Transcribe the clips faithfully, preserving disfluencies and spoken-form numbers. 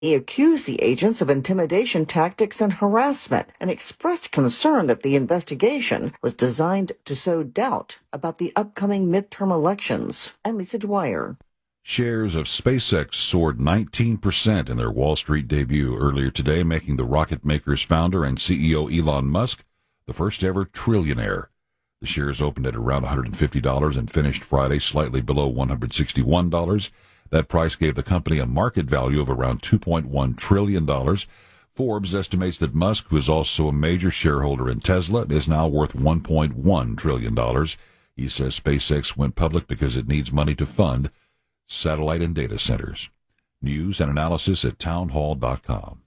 He accused the agents of intimidation tactics and harassment and expressed concern that the investigation was designed to sow doubt about the upcoming midterm elections. I'm Lisa Dwyer. Shares of SpaceX soared nineteen percent in their Wall Street debut earlier today, making the rocket maker's founder and C E O Elon Musk the first ever trillionaire. The shares opened at around one hundred fifty dollars and finished Friday slightly below one hundred sixty-one dollars. That price gave the company a market value of around two point one trillion dollars. Forbes estimates that Musk, who is also a major shareholder in Tesla, is now worth one point one trillion dollars. He says SpaceX went public because it needs money to fund satellite and data centers. News and analysis at townhall dot com.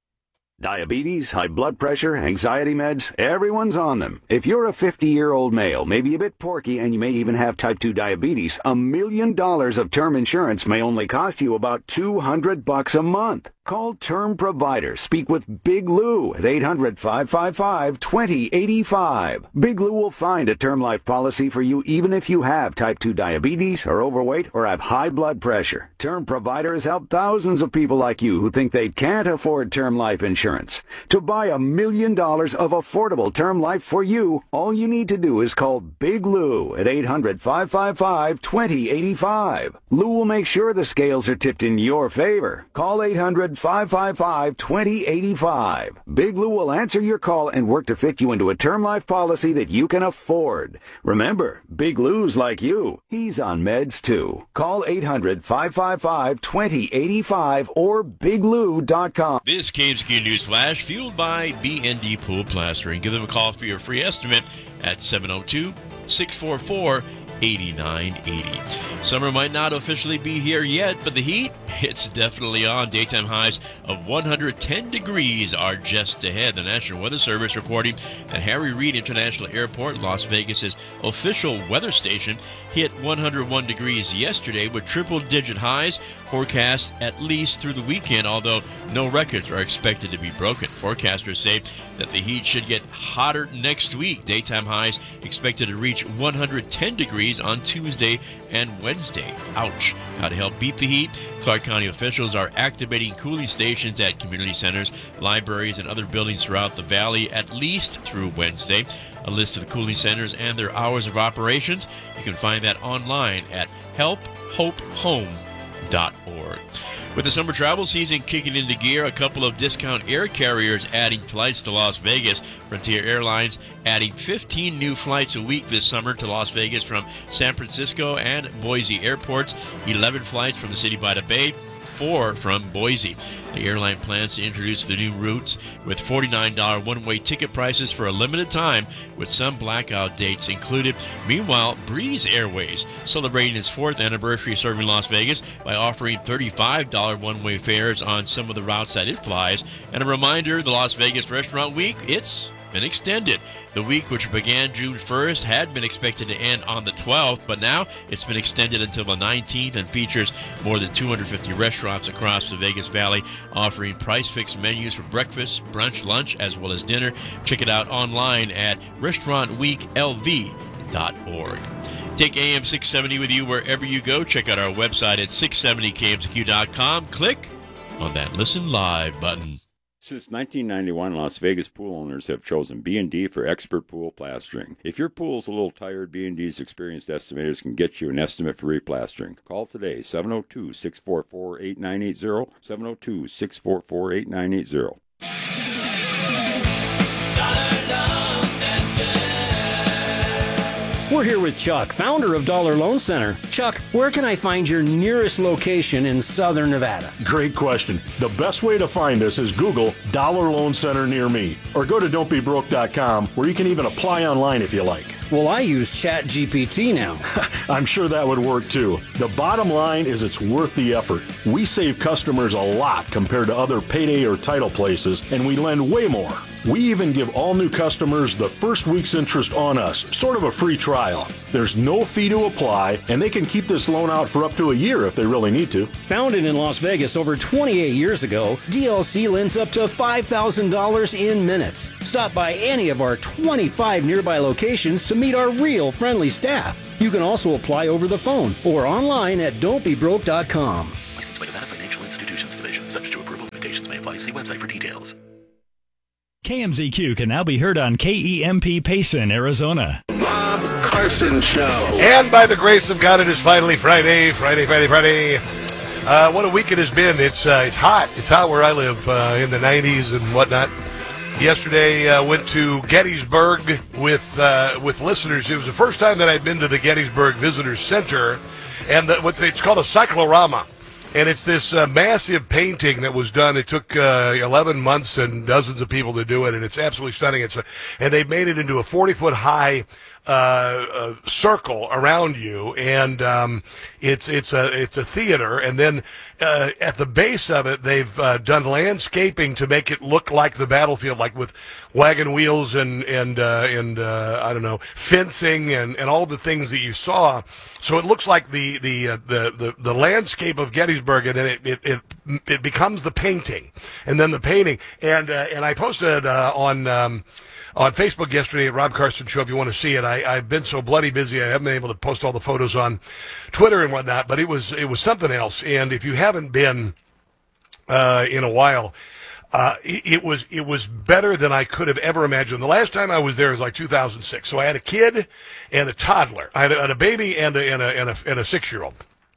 Diabetes, high blood pressure, anxiety meds, everyone's on them. If you're a fifty-year-old male, maybe a bit porky, and you may even have type two diabetes, a million dollars of term insurance may only cost you about two hundred bucks a month. Call Term Provider. Speak with Big Lou at eight hundred, five five five, two zero eight five. Big Lou will find a term life policy for you even if you have type two diabetes, are overweight, or have high blood pressure. Term Provider has helped thousands of people like you who think they can't afford term life insurance. To buy a million dollars of affordable term life for you, all you need to do is call Big Lou at eight hundred, five five five, two zero eight five. Lou will make sure the scales are tipped in your favor. Call eight hundred, five five five, two zero eight five. Big Lou will answer your call and work to fit you into a term life policy that you can afford. Remember, Big Lou's like you. He's on meds too. Call eight hundred, five five five, two zero eight five or big lou dot com. This K M C Q News Flash, fueled by B and D Pool Plastering. Give them a call for your free estimate at seven oh two, six four four, eight nine eight oh. Summer might not officially be here yet, but the heat, it's definitely on. Daytime highs of one hundred ten degrees are just ahead. The National Weather Service reporting at Harry Reid International Airport, Las Vegas's official weather station, hit one hundred one degrees yesterday with triple-digit highs forecast at least through the weekend, although no records are expected to be broken. Forecasters say that the heat should get hotter next week. Daytime highs expected to reach one hundred ten degrees on Tuesday and Wednesday. Ouch. How to help beat the heat? Clark County officials are activating cooling stations at community centers, libraries, and other buildings throughout the valley at least through Wednesday. A list of the cooling centers and their hours of operations, you can find that online at help hope home dot org. With the summer travel season kicking into gear, a couple of discount air carriers adding flights to Las Vegas. Frontier Airlines adding fifteen new flights a week this summer to Las Vegas from San Francisco and Boise airports, eleven flights from the city by the Bay, four from Boise. The airline plans to introduce the new routes with forty-nine dollars one-way ticket prices for a limited time, with some blackout dates included. Meanwhile, Breeze Airways celebrating its fourth anniversary serving Las Vegas by offering thirty-five dollars one-way fares on some of the routes that it flies. And a reminder, the Las Vegas Restaurant Week, it's been extended. The week, which began June first, had been expected to end on the twelfth, but now it's been extended until the nineteenth and features more than two hundred fifty restaurants across the Vegas Valley offering price-fixed menus for breakfast, brunch, lunch, as well as dinner. Check it out online at restaurant week l v dot org. Take A M six seventy with you wherever you go. Check out our website at six seventy k m c q dot com. Click on that Listen Live button. Since nineteen ninety-one, Las Vegas pool owners have chosen B and D for expert pool plastering. If your pool's a little tired, B and D's experienced estimators can get you an estimate for replastering. Call today, seven oh two, six four four, eight nine eight oh, seven oh two, six four four, eight nine eight oh. We're here with Chuck, founder of Dollar Loan Center. Chuck, where can I find your nearest location in Southern Nevada? Great question. The best way to find us is Google Dollar Loan Center near me, or go to don't be broke dot com, where you can even apply online if you like. Well, I use Chat G P T now. I'm sure that would work too. The bottom line is it's worth the effort. We save customers a lot compared to other payday or title places, and we lend way more. We even give all new customers the first week's interest on us, sort of a free trial. There's no fee to apply, and they can keep this loan out for up to a year if they really need to. Founded in Las Vegas over twenty-eight years ago, D L C lends up to five thousand dollars in minutes. Stop by any of our twenty-five nearby locations to meet our real friendly staff. You can also apply over the phone or online at don't be broke dot com. Licensed by Nevada Financial Institutions Division, subject to approval apply. See website for details. K M Z Q can now be heard on K E M P Payson, Arizona. Bob Carson Show. And by the grace of God, it is finally Friday, Friday, Friday, Friday. Uh, what a week it has been. It's uh, it's hot. It's hot where I live uh, in the nineties and whatnot. Yesterday, uh, went to Gettysburg with uh, with listeners. It was the first time that I'd been to the Gettysburg Visitor Center, and the, what they, it's called a cyclorama. And it's this uh, massive painting that was done. It took uh, eleven months and dozens of people to do it, and it's absolutely stunning. It's a, and they made it into a forty-foot high uh, uh, circle around you, and um, it's it's a it's a theater. And then uh, at the base of it, they've uh, done landscaping to make it look like the battlefield, like with wagon wheels and and uh, and uh, I don't know, fencing and, and all the things that you saw. So it looks like the the uh, the, the the landscape of Gettysburg, and then it it it, it becomes the painting, and then the painting. And uh, and I posted uh, on um, on Facebook yesterday at Rob Carson Show. If you want to see it, I, I've been so bloody busy, I haven't been able to post all the photos on Twitter and whatnot. But it was it was something else. And if you haven't been uh, in a while. Uh, it, it was it was better than I could have ever imagined. The last time I was there was like two thousand six. So I had a kid and a toddler. I had a, had a baby and a and a and a, and a six-year-old.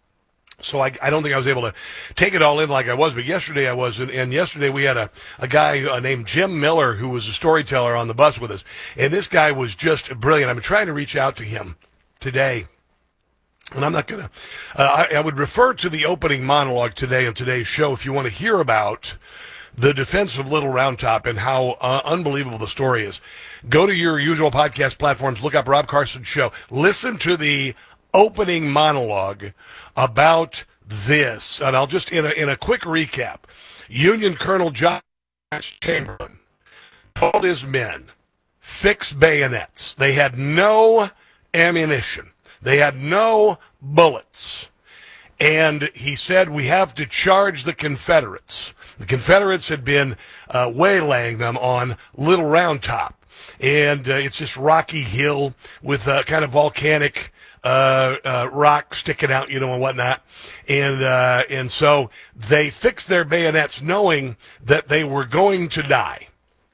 So I, I don't think I was able to take it all in like I was. But yesterday I was, and, and yesterday we had a a guy uh, named Jim Miller who was a storyteller on the bus with us, and this guy was just brilliant. I'm trying to reach out to him today. And I'm not going to, uh, I, I would refer to the opening monologue today in today's show if you want to hear about the defense of Little Round Top and how uh, unbelievable the story is. Go to your usual podcast platforms, look up Rob Carson Show, listen to the opening monologue about this. And I'll just, in a, in a quick recap, Union Colonel Josh Chamberlain told his men, fix bayonets. They had no ammunition. They had no bullets. And he said, we have to charge the Confederates. The Confederates had been uh, waylaying them on Little Round Top. And uh, it's this rocky hill with uh, kind of volcanic uh, uh, rock sticking out, you know, and whatnot. And, uh, and so they fixed their bayonets knowing that they were going to die.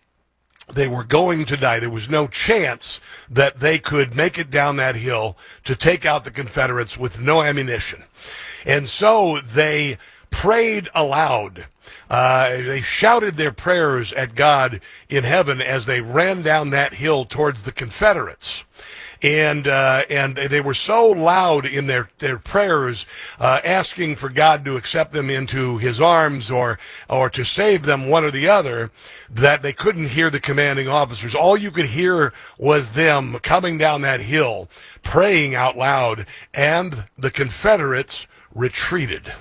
They were going to die. There was no chance that they could make it down that hill to take out the Confederates with no ammunition. And so they prayed aloud. Uh, they shouted their prayers at God in heaven as they ran down that hill towards the Confederates. And uh, and they were so loud in their, their prayers, uh, asking for God to accept them into his arms or or to save them, one or the other, that they couldn't hear the commanding officers. All you could hear was them coming down that hill, praying out loud, and the Confederates retreated.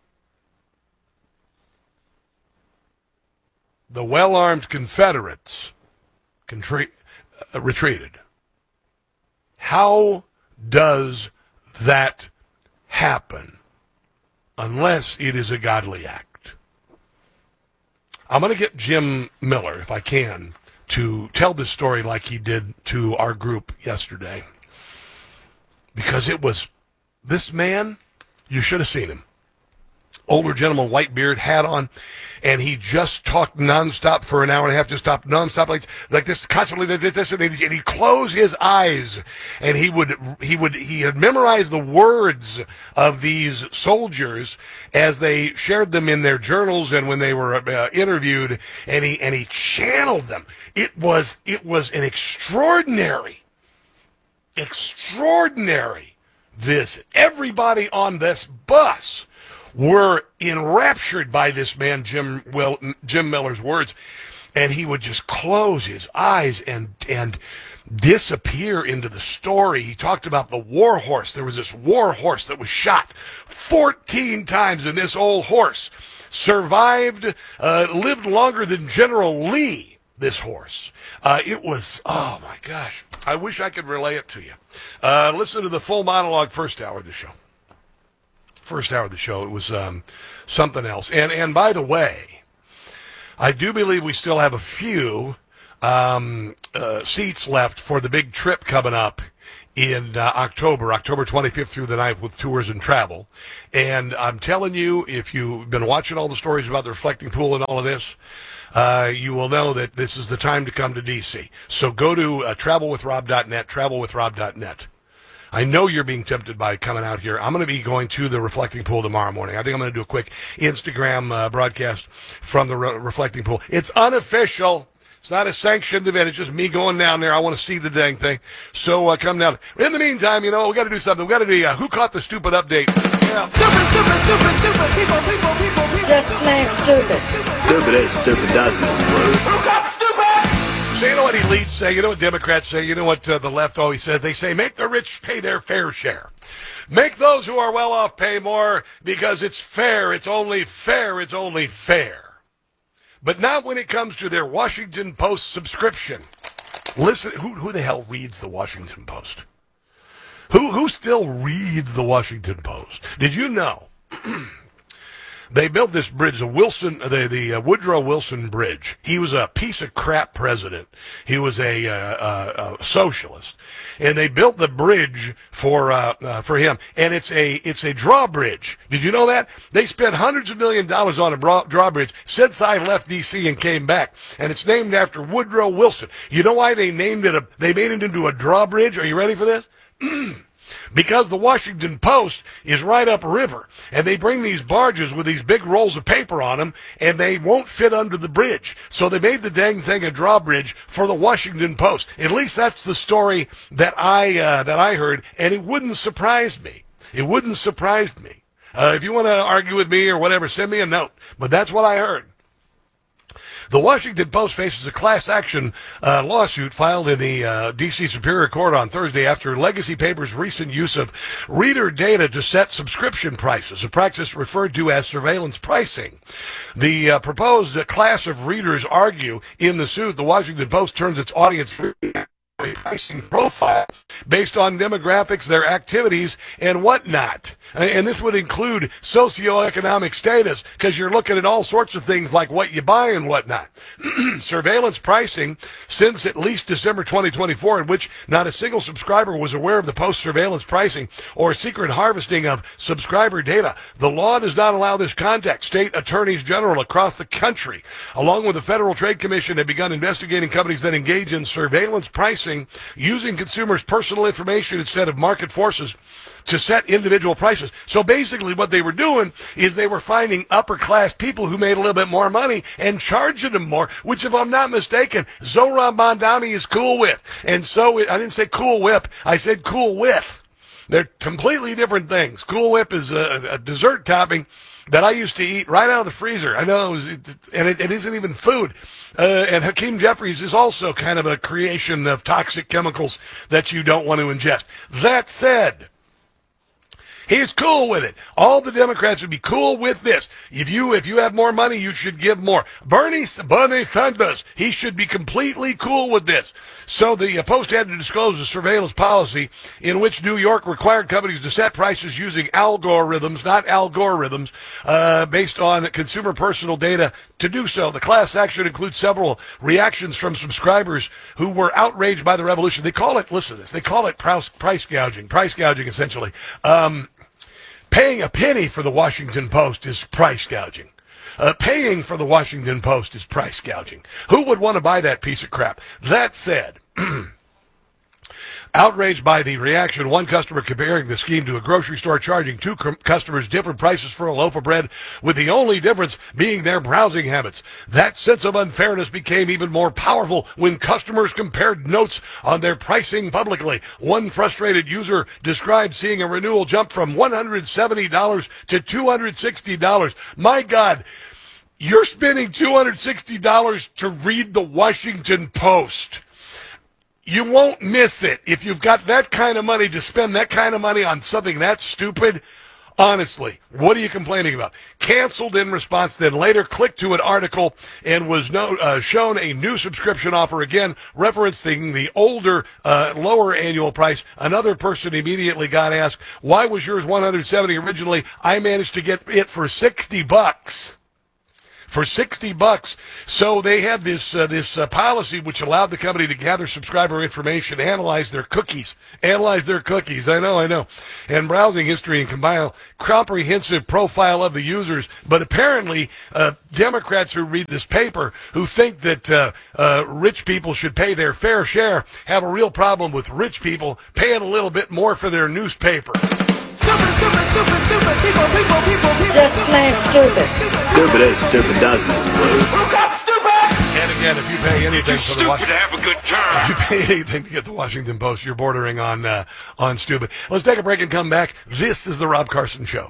The well-armed Confederates contri- uh, retreated. How does that happen unless it is a godly act? I'm going to get Jim Miller, if I can, to tell this story like he did to our group yesterday. Because it was, this man, you should have seen him. Older gentleman, white beard, hat on, and he just talked nonstop for an hour and a half, just stopped nonstop like, like this, constantly this, this, and he'd, and he'd close his eyes, and he would, he would, he had memorized the words of these soldiers as they shared them in their journals and when they were uh, interviewed, and he, and he channeled them. It was, it was an extraordinary, extraordinary visit. Everybody on this bus were enraptured by this man, Jim Will, Jim Miller's words, and he would just close his eyes and and disappear into the story. He talked about the war horse. There was this war horse that was shot fourteen times, and this old horse survived, uh, lived longer than General Lee, this horse. Uh, it was, oh my gosh, I wish I could relay it to you. Uh, listen to the full monologue first hour of the show. First hour of the show, it was um, something else. And and by the way, I do believe we still have a few um, uh, seats left for the big trip coming up in uh, October, October twenty-fifth through the ninth with tours and travel. And I'm telling you, if you've been watching all the stories about the reflecting pool and all of this, uh, you will know that this is the time to come to D C. So go to uh, travel with rob dot net, travel with rob dot net. I know you're being tempted by coming out here. I'm going to be going to the Reflecting Pool tomorrow morning. I think I'm going to do a quick Instagram uh, broadcast from the Re- Reflecting Pool. It's unofficial. It's not a sanctioned event. It's just me going down there. I want to see the dang thing. So uh, come down. In the meantime, you know, we got to do something. We got to do uh, Who Caught the Stupid update. Yeah. Stupid, stupid, stupid, stupid. People, people, people, people. Just plain stupid. Stupid is stupid does, Missus Blue. Who caught the stupid? So you know what elites say? You know what Democrats say? You know what uh, the left always says? They say, make the rich pay their fair share. Make those who are well off pay more because it's fair. It's only fair. It's only fair. But not when it comes to their Washington Post subscription. Listen, who, who the hell reads the Washington Post? Who, who still reads the Washington Post? Did you know? They built this bridge, the Wilson, the the uh, Woodrow Wilson Bridge. He was a piece of crap president. He was a, uh, uh, a socialist, and they built the bridge for uh, uh, for him. And it's a it's a drawbridge. Did you know that they spent hundreds of million dollars on a bra- drawbridge since I left D C and came back? And it's named after Woodrow Wilson. You know why they named it a? They made it into a drawbridge. Are you ready for this? Because the Washington Post is right upriver, and they bring these barges with these big rolls of paper on them, and they won't fit under the bridge. So they made the dang thing a drawbridge for the Washington Post. At least that's the story that I uh, that I heard, and it wouldn't surprise me. It wouldn't surprise me. Uh, if you want to argue with me or whatever, send me a note. But that's what I heard. The Washington Post faces a class action uh, lawsuit filed in the uh, D C Superior Court on Thursday after Legacy Paper's recent use of reader data to set subscription prices, a practice referred to as surveillance pricing. The uh, proposed uh, class of readers argue in the suit the Washington Post turns its audience a pricing profile based on demographics, their activities, and whatnot. And this would include socioeconomic status, because you're looking at all sorts of things like what you buy and whatnot. Surveillance pricing, since at least December twenty twenty-four, in which not a single subscriber was aware of the Post surveillance pricing or secret harvesting of subscriber data. The law does not allow this contact. State attorneys general across the country, along with the Federal Trade Commission, have begun investigating companies that engage in surveillance pricing using consumers' personal information instead of market forces to set individual prices. So basically what they were doing is they were finding upper-class people who made a little bit more money and charging them more, which, if I'm not mistaken, Zohran Mamdani is cool with. And so it, I didn't say Cool Whip, I said cool with. They're completely different things. Cool Whip is a, a dessert topping that I used to eat right out of the freezer. I know, it was, it, and it, it isn't even food. Uh, and Hakeem Jeffries is also kind of a creation of toxic chemicals that you don't want to ingest. That said, he's cool with it. All the Democrats would be cool with this. If you if you have more money, you should give more. Bernie Bernie Sanders, he should be completely cool with this. So the uh, Post had to disclose a surveillance policy in which New York required companies to set prices using algorithms, not algorithms, uh, based on consumer personal data to do so. The class action includes several reactions from subscribers who were outraged by the revolution. They call it, listen to this, they call it price, price gouging, price gouging essentially. Um, Paying a penny for the Washington Post is price gouging. Uh, paying for the Washington Post is price gouging. Who would want to buy that piece of crap? That said, outraged by the reaction, one customer comparing the scheme to a grocery store charging two com- customers different prices for a loaf of bread, with the only difference being their browsing habits. That sense of unfairness became even more powerful when customers compared notes on their pricing publicly. One frustrated user described seeing a renewal jump from one hundred seventy dollars to two hundred sixty dollars. My God, you're spending two hundred sixty dollars to read the Washington Post. You won't miss it. If you've got that kind of money to spend that kind of money on something that stupid, honestly, what are you complaining about? Canceled in response, then later clicked to an article and was no, uh, shown a new subscription offer, again referencing the older, uh, lower annual price. Another person immediately got asked, why was yours one hundred seventy originally? I managed to get it for sixty bucks. for sixty bucks. So they had this uh, this uh, policy which allowed the company to gather subscriber information, analyze their cookies, analyze their cookies. I know, I know, and browsing history and compile comprehensive profile of the users. But apparently, uh, Democrats who read this paper, who think that uh, uh, rich people should pay their fair share, have a real problem with rich people paying a little bit more for their newspaper. Stupid, stupid, stupid, stupid people, people, people, people. Just plain stupid. Stupid as stupid does, Missus Blue. Who got stupid? And again, if you pay anything for the Washington, have a good time. if you pay anything to get the Washington Post, you're bordering on uh, on stupid. Let's take a break and come back. This is the Rob Carson Show.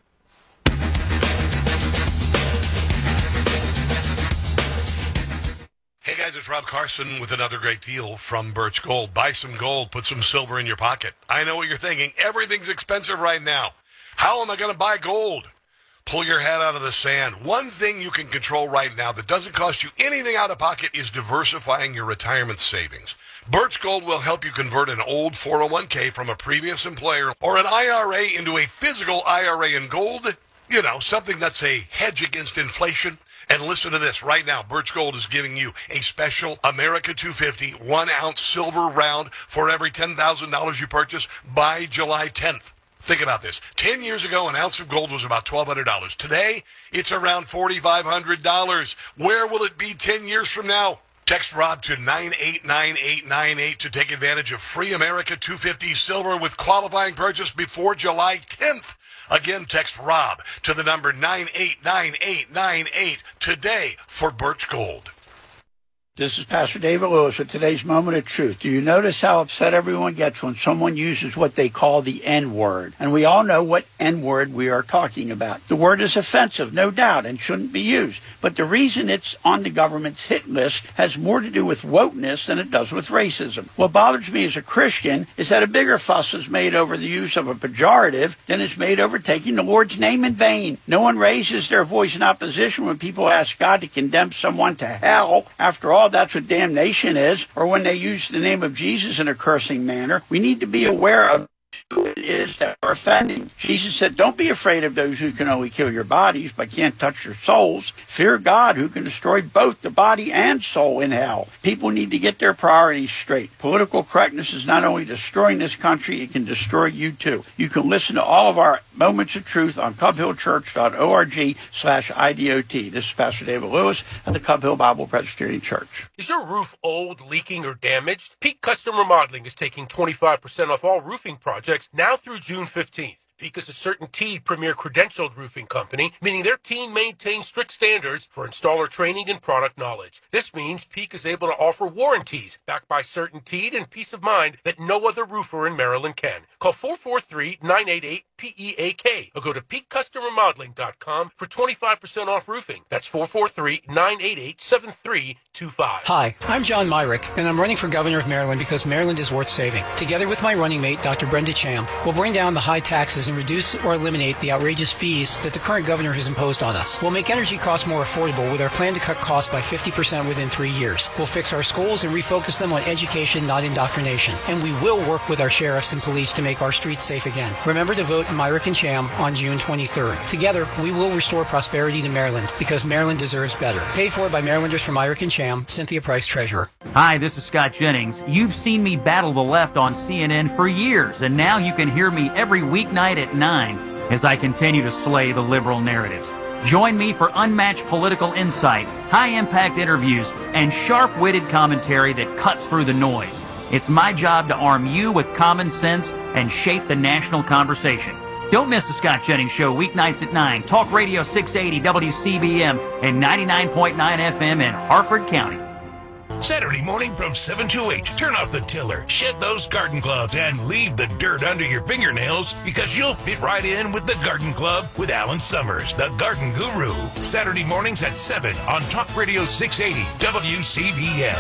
Hey guys, it's Rob Carson with another great deal from Birch Gold. Buy some gold, put some silver in your pocket. I know what you're thinking. Everything's expensive right now. How am I going to buy gold? Pull your head out of the sand. One thing you can control right now that doesn't cost you anything out of pocket is diversifying your retirement savings. Birch Gold will help you convert an old four oh one k from a previous employer or an I R A into a physical I R A in gold. You know, something that's a hedge against inflation. And listen to this. Right now, Birch Gold is giving you a special America two fifty one-ounce silver round for every ten thousand dollars you purchase by July tenth. Think about this. Ten years ago, an ounce of gold was about twelve hundred dollars. Today, it's around four thousand five hundred dollars. Where will it be ten years from now? Text Rob to nine eight nine eight nine eight to take advantage of free America two fifty silver with qualifying purchase before July tenth. Again, text Rob to the number nine eight nine eight nine eight today for Birch Gold. This is Pastor David Lewis with today's Moment of Truth. Do you notice how upset everyone gets when someone uses what they call the N-word? And we all know what N-word we are talking about. The word is offensive, no doubt, and shouldn't be used. But the reason it's on the government's hit list has more to do with wokeness than it does with racism. What bothers me as a Christian is that a bigger fuss is made over the use of a pejorative than is made over taking the Lord's name in vain. No one raises their voice in opposition when people ask God to condemn someone to hell. After all, that's what damnation is, or when they use the name of Jesus in a cursing manner. We need to be aware of who it is that are offending. Jesus said, don't be afraid of those who can only kill your bodies but can't touch your souls. Fear God who can destroy both the body and soul in hell. People need to get their priorities straight. Political correctness is not only destroying this country, it can destroy you too. You can listen to all of our Moments of Truth on cub hill church dot org slash I D O T. This is Pastor David Lewis at the Cub Hill Bible Presbyterian Church. Is your roof old, leaking, or damaged? Peak Custom Remodeling is taking twenty-five percent off all roofing projects now through June fifteenth. Peak is a CertainTeed premier credentialed roofing company, meaning their team maintains strict standards for installer training and product knowledge. This means Peak is able to offer warranties backed by CertainTeed and peace of mind that no other roofer in Maryland can. Call four four three, nine eight eight, P E A K or go to peak custom remodeling dot com for twenty-five percent off roofing. That's four four three, nine eight eight, seven three two five. Hi, I'm John Myrick, and I'm running for governor of Maryland because Maryland is worth saving. Together with my running mate, Doctor Brenda Cham, we'll bring down the high taxes and reduce or eliminate the outrageous fees that the current governor has imposed on us. We'll make energy costs more affordable with our plan to cut costs by fifty percent within three years. We'll fix our schools and refocus them on education, not indoctrination. And we will work with our sheriffs and police to make our streets safe again. Remember to vote Myrick and Cham on June twenty-third. Together, we will restore prosperity to Maryland because Maryland deserves better. Paid for by Marylanders for Myrick and Cham, Cynthia Price, Treasurer. Hi, this is Scott Jennings. You've seen me battle the left on C N N for years, and now you can hear me every weeknight at nine as I continue to slay the liberal narratives. Join me for unmatched political insight, high-impact interviews, and sharp-witted commentary that cuts through the noise. It's my job to arm you with common sense and shape the national conversation. Don't miss the Scott Jennings Show weeknights at nine, Talk Radio six eighty W C B M and ninety-nine point nine F M in Harford County. Saturday morning from seven to eight, turn off the tiller, shed those garden gloves, and leave the dirt under your fingernails because you'll fit right in with the Garden Club with Alan Summers, the garden guru. Saturday mornings at seven on Talk Radio six eighty W C B M.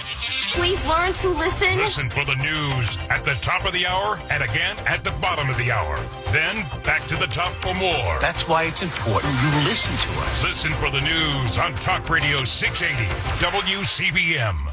Please learn to listen. Listen for the news at the top of the hour and again at the bottom of the hour. Then back to the top for more. That's why it's important you listen to us. Listen for the news on Talk Radio six eighty W C B M.